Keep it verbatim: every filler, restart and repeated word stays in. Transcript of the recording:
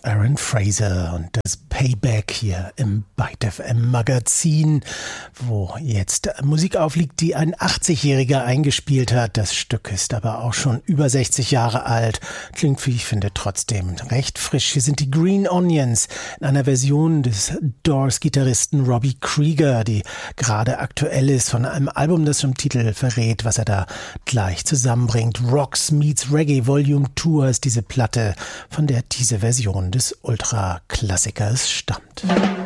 Aaron Fraser und das Payback hier im Byte F M Magazin, wo jetzt Musik aufliegt, die ein achtzigjähriger eingespielt hat. Das Stück ist aber auch schon über sechzig Jahre alt. Klingt, wie ich finde, trotzdem recht frisch. Hier sind die Green Onions in einer Version des Doors-Gitarristen Robbie Krieger, die gerade aktuell ist, von einem Album, das im Titel verrät, was er da gleich zusammenbringt. Rocks Meets Reggae Volume zwei ist diese Platte, von der diese Version des Ultra-Klassikers stammt.